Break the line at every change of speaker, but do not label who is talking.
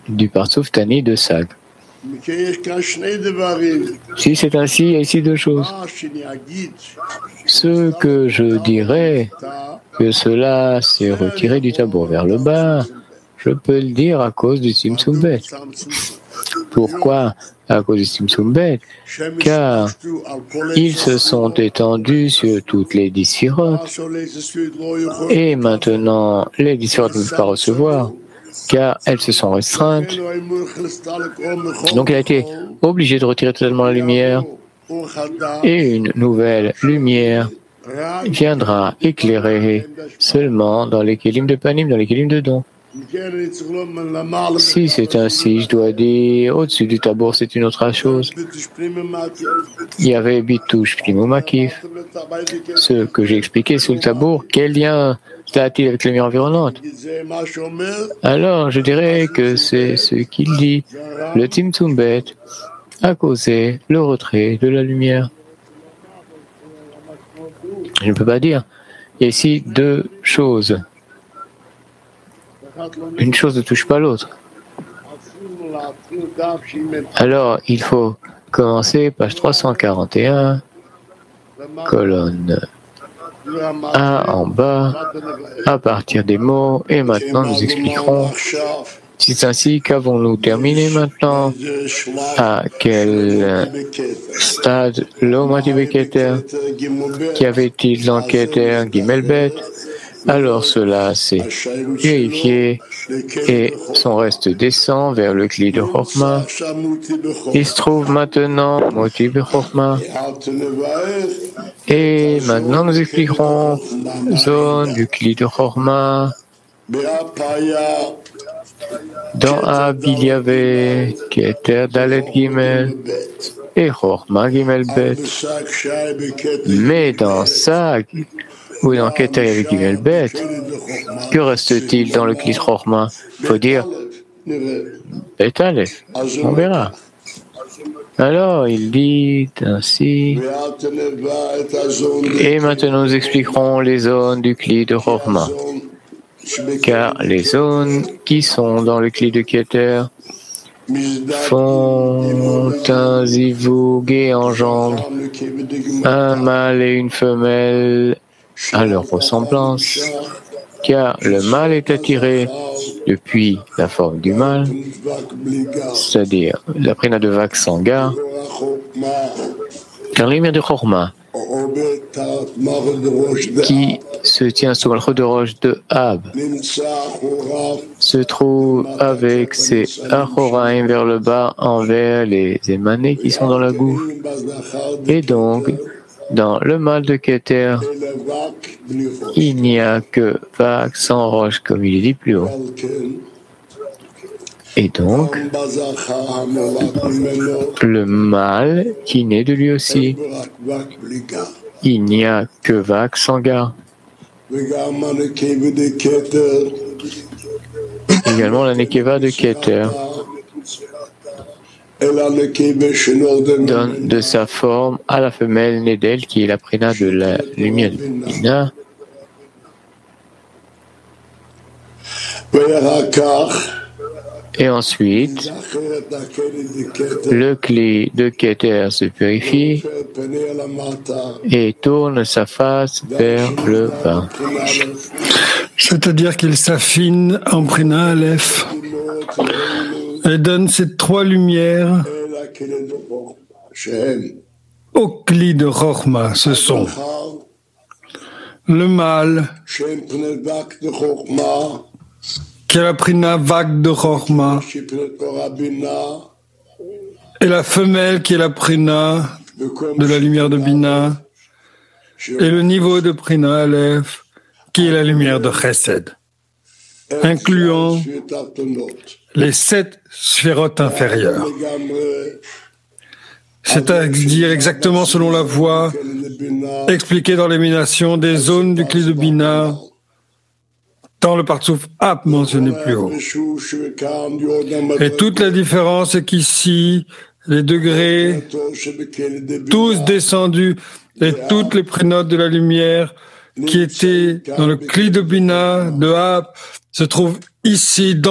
du Partsouf Tani de Sag. Si c'est ainsi, il y a ici deux choses. Ce que je dirais que cela s'est retiré du tableau vers le bas, je peux le dire à cause du Tzimtzum Bet. Pourquoi à cause du Tzimtzum Bet? Car ils se sont étendus sur toutes les 10 sfirotes. Et maintenant, les 10 sfirotes ne peuvent pas recevoir, car elles se sont restreintes. Donc il a été obligé de retirer totalement la lumière. Et une nouvelle lumière viendra éclairer seulement dans les kélim de panim, dans les kélim de don. Si c'est ainsi, je dois dire, au-dessus du tabour, c'est une autre chose. Il y avait bitouche pneumakif. Ce que j'ai expliqué sous le tabour, quel lien a-t-il avec la lumière environnante? Alors, je dirais que c'est ce qu'il dit. Le Tzimtzum Bet a causé le retrait de la lumière. Je ne peux pas dire. Il y a ici deux choses. Une chose ne touche pas l'autre. Alors, il faut commencer page 341, colonne 1 en bas, à partir des mots, et maintenant nous expliquerons. C'est ainsi qu'avons-nous terminé maintenant? À quel stade l'Omati Beketer? Qu'y avait-il dans Keter Gimel Bet? Alors cela s'est purifié et son reste descend vers le Kli de Chorma. Il se trouve maintenant Moti Bechorma. Et maintenant nous expliquerons zone du Kli de Chorma. Dans Ab, il y avait Keter Dalet Gimel et Chorma Gimel Bet. Mais dans Sag, ou dans Keter, il y avait Gimel Bet, que reste-t-il dans le Kli de Chorma? Il faut dire Bet Aleph. On verra. Alors, il dit ainsi. Et maintenant, nous expliquerons les zones du Kli de Chorma. Car les zones qui sont dans le Kli de Keter font un zivug et engendrent un mâle et une femelle à leur ressemblance, car le mâle est attiré depuis la forme du mâle, c'est-à-dire la prina de Vak Sanga, car la lumière de Chorma, qui se tient sur le Malchut de roche de Ab, se trouve avec ses Achoraim vers le bas envers les émanés qui sont dans la gouffre. Et donc, dans le mal de Keter, il n'y a que Vak sans roche, comme il est dit plus haut. Et donc, le mâle qui naît de lui aussi, il n'y a que Vak Sanga. Également la Nekeva de Keter donne de sa forme à la femelle née d'elle qui est la prina de la lumière de Bina. Et ensuite, le Kli de Keter se purifie et tourne sa face vers le bas.
C'est-à-dire qu'il s'affine en Prina Aleph et donne ces trois lumières au Kli de Chorma. Ce sont le mâle, qui est la Prina Vak de Chorma, et la femelle qui est la Prina de la lumière de Bina, et le niveau de Prina Aleph qui est la lumière de Chesed, incluant les 7 sphérotes inférieures. C'est-à-dire exactement selon la voie expliquée dans l'élimination des zones du Kli de Bina dans le Partsouf Ab mentionné plus haut. Et toute la différence est qu'ici, les degrés, tous descendus, et toutes les prénotes de la lumière qui étaient dans le Kli de Bina de Ab se trouvent ici dans